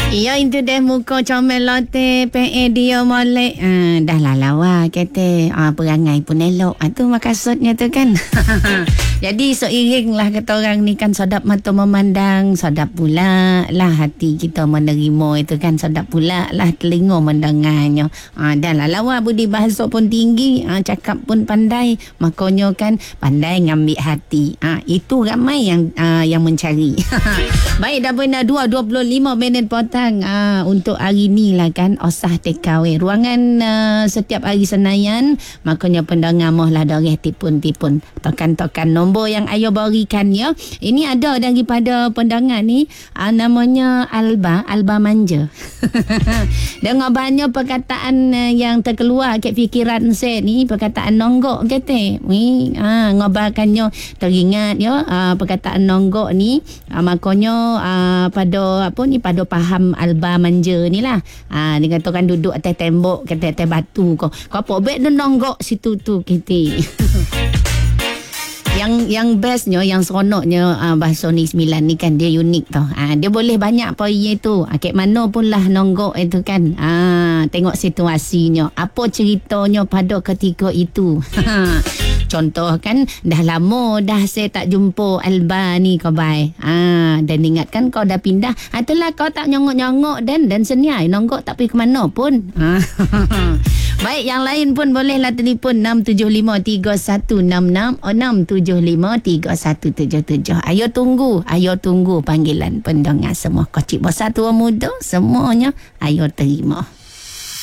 Ya, itu deh muka comel lote PE dia molek. Dah lah lawa kata. Perangai pun elok. Itu maksudnya tu kan. Jadi seiring lah kata orang ni kan, sedap mata memandang, sedap pula lah hati kita menerima itu kan, sedap pula lah telinga mendengarnya. Dah lah lawa, budi bahasa pun tinggi, cakap pun pandai, makanya kan pandai ngambil hati. Itu ramai yang mencari. Baik, dah benar 2.25 minit potong untuk hari ni lah kan, osah takeaway ruangan setiap hari Senayan. Makanya pendengar mohlah doreh tipun-tipun tokan-tokan nombor yang ayo berikan ya. Ini ada daripada pendengar ni, namanya Alba Manja. Dengar banyak perkataan yang terkeluar ke fikiran saya ni, perkataan nonggok kata. Ngobarkannya teringat ya, perkataan nonggok ni, makanya pada pada faham Alba Manja ni lah. Dia kata kan duduk atas tembok, kata atas batu kau apa bet dia nonggok situ tu kita. Yang bestnya, yang seronoknya bahasa ni 9 ni kan, dia unik tau. Dia boleh banyak poin tu. Kek mana pun lah nonggok itu kan. Tengok situasinya, apa ceritanya pada ketika itu. Contoh kan, dah lama dah saya tak jumpa Alba ni kau bai. Dan ingatkan kau dah pindah. Itulah kau tak nyongok-nyongok dan seniai nonggok tak pergi ke mana pun. Baik, yang lain pun bolehlah telefon 6753166 6753177. Ayo tunggu panggilan pendengar semua. Kocik besar tua muda semuanya ayo terima.